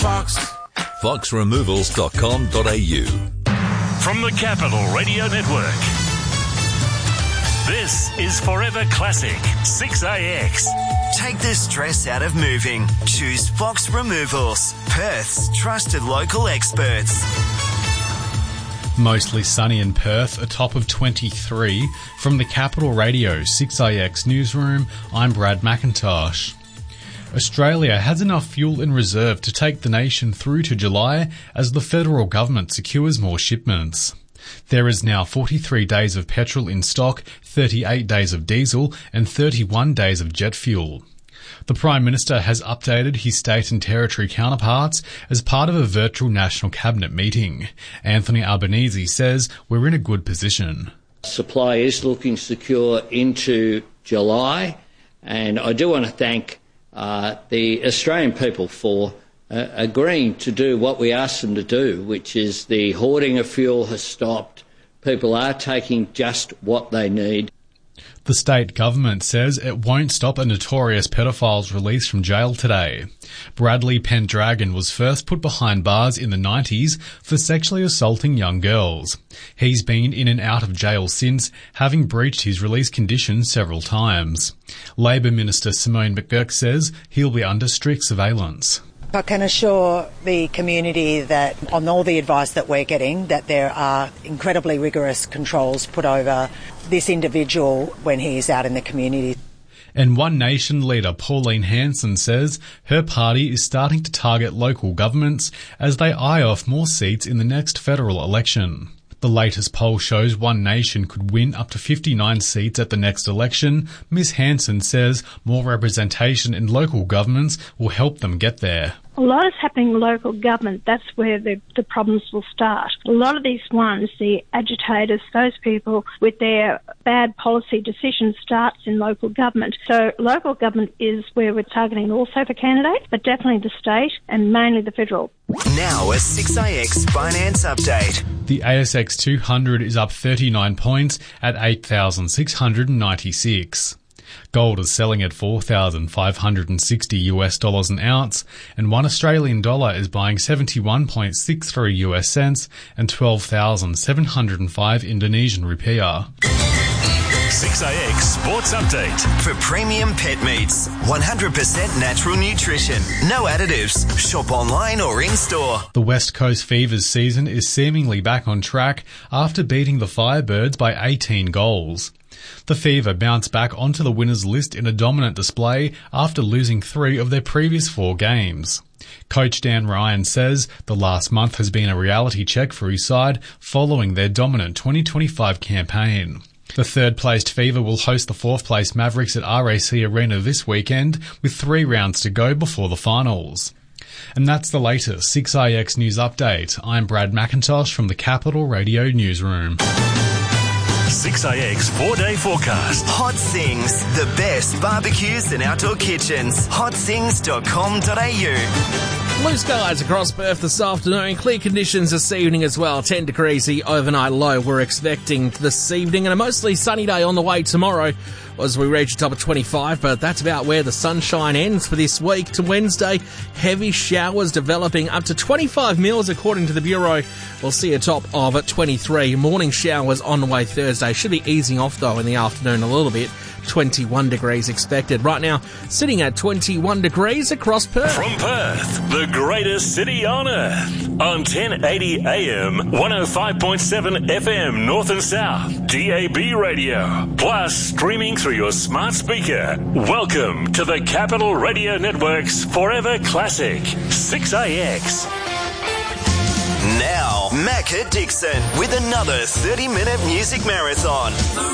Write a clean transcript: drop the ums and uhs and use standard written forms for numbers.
Fox. foxremovals.com.au. From the Capital Radio Network, this is Forever Classic 6AX. Take the stress out of moving. Choose Fox Removals, Perth's trusted local experts. Mostly sunny in Perth, a top of 23. From the Capital Radio 6AX newsroom, I'm Brad McIntosh. Australia has enough fuel in reserve to take the nation through to July as the federal government secures more shipments. There is now 43 days of petrol in stock, 38 days of diesel and 31 days of jet fuel. The Prime Minister has updated his state and territory counterparts as part of a virtual National Cabinet meeting. Anthony Albanese says we're in a good position. Supply is looking secure into July, and I do want to thank the Australian people for agreeing to do what we asked them to do, which is the hoarding of fuel has stopped. People are taking just what they need. The state government says it won't stop a notorious pedophile's release from jail today. Bradley Pendragon was first put behind bars in the 90s for sexually assaulting young girls. He's been in and out of jail since, having breached his release conditions several times. Labor Minister Simone McGurk says he'll be under strict surveillance. I can assure the community that on all the advice that we're getting, that there are incredibly rigorous controls put over this individual when he is out in the community. And One Nation leader Pauline Hanson says her party is starting to target local governments as they eye off more seats in the next federal election. The latest poll shows One Nation could win up to 59 seats at the next election. Ms Hanson says more representation in local governments will help them get there. A lot is happening in local government. That's where the problems will start. A lot of these ones, the agitators, those people with their bad policy decisions starts in local government. So local government is where we're targeting also for candidates, but definitely the state and mainly the federal. Now a 6AX finance update. The ASX 200 is up 39 points at 8,696. Gold is selling at $4,560 an ounce, and $1 Australian dollar is buying 71.63 US cents and 12,705 Indonesian rupiah. 6AX Sports Update. For premium pet meats, 100% natural nutrition, no additives. Shop online or in-store. The West Coast Fever's season is seemingly back on track after beating the Firebirds by 18 goals. The Fever bounced back onto the winners list in a dominant display after losing 3 of their previous 4 games. Coach Dan Ryan says the last month has been a reality check for his side following their dominant 2025 campaign. The third-placed Fever will host the fourth-placed Mavericks at RAC Arena this weekend with 3 rounds to go before the finals. And that's the latest 6IX News Update. I'm Brad McIntosh from the Capital Radio Newsroom. 6AX 4-day forecast. Hot Sings, the best barbecues and outdoor kitchens. hotsings.com.au. Blue skies across Perth this afternoon. Clear conditions this evening as well. 10 degrees the overnight low we're expecting this evening, and a mostly sunny day on the way tomorrow as we reach a top of 25, but that's about where the sunshine ends for this week. To Wednesday, heavy showers developing up to 25 mils according to the Bureau. We'll see a top of 23. Morning showers on the way Thursday. Should be easing off though in the afternoon a little bit. 21 degrees expected. Right now, sitting at 21 degrees across Perth. From Perth, the greatest city on earth. On 1080 AM, 105.7 FM North and South, DAB radio. Plus, streaming through your smart speaker. Welcome to the Capital Radio Network's Forever Classic 6AX. Now, Macca Dixon with another 30-minute music marathon.